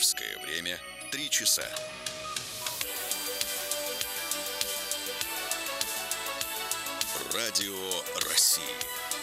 Московское время 3 часа. Радио России.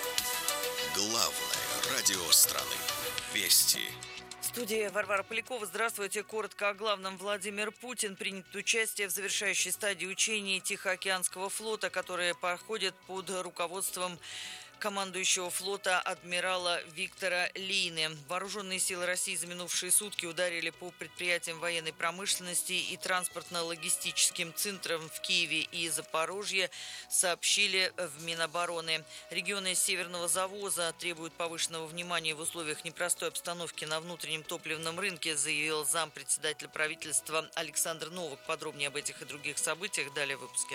Главное радио страны. Вести. В студии Варвара Полякова. Здравствуйте. Коротко о главном. Владимир Путин принят участие в завершающей стадии учений Тихоокеанского флота, которые проходят под руководством командующего флота адмирала Виктора Лийны. Вооруженные силы России за минувшие сутки ударили по предприятиям военной промышленности и транспортно-логистическим центрам в Киеве и Запорожье, сообщили в Минобороны. Регионы Северного завоза требуют повышенного внимания в условиях непростой обстановки на внутреннем топливном рынке, заявил зампредседателя правительства Александр Новак. Подробнее об этих и других событиях далее в выпуске.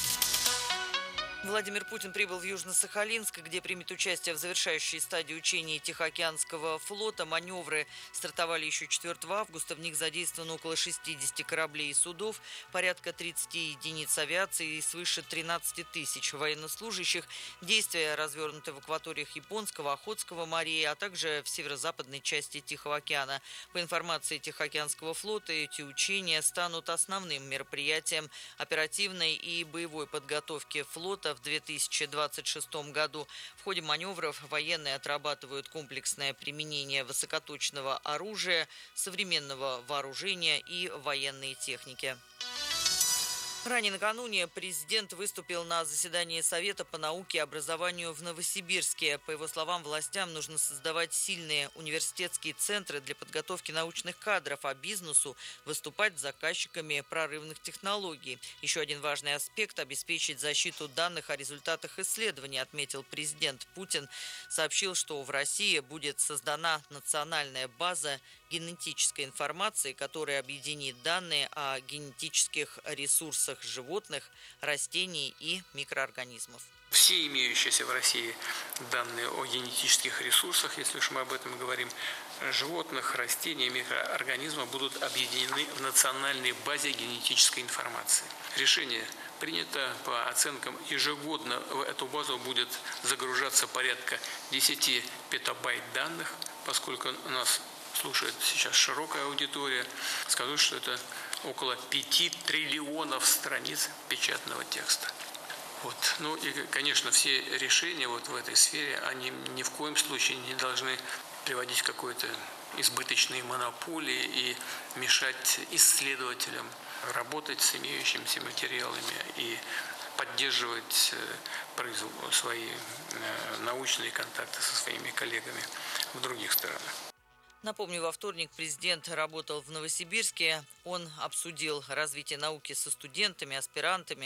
Владимир Путин прибыл в Южно-Сахалинск, где примет участие в завершающей стадии учений Тихоокеанского флота. Маневры стартовали еще 4 августа. В них задействовано около 60 кораблей и судов, порядка 30 единиц авиации и свыше 13 тысяч военнослужащих. Действия развернуты в акваториях Японского, Охотского морей, а также в северо-западной части Тихого океана. По информации Тихоокеанского флота, эти учения станут основным мероприятием оперативной и боевой подготовки флота в 2026 году. В ходе маневров военные отрабатывают комплексное применение высокоточного оружия, современного вооружения и военной техники. Ранее накануне президент выступил на заседании Совета по науке и образованию в Новосибирске. По его словам, властям нужно создавать сильные университетские центры для подготовки научных кадров, а бизнесу выступать заказчиками прорывных технологий. Еще один важный аспект – обеспечить защиту данных о результатах исследований, отметил президент. Путин сообщил, что в России будет создана национальная база генетической информации, которая объединит данные о генетических ресурсах животных, растений и микроорганизмов. Все имеющиеся в России данные о генетических ресурсах, если уж мы об этом говорим, животных, растений, микроорганизмов будут объединены в национальной базе генетической информации. Решение принято по оценкам ежегодно. В эту базу будет загружаться порядка 10 петабайт данных, поскольку у нас слушает сейчас широкая аудитория. Скажу, что это около 5 триллионов страниц печатного текста. Ну и, конечно, все решения в этой сфере, они ни в коем случае не должны приводить к какой-то избыточной монополии и мешать исследователям работать с имеющимися материалами и поддерживать свои научные контакты со своими коллегами в других странах. Напомню, во вторник президент работал в Новосибирске. Он обсудил развитие науки со студентами, аспирантами.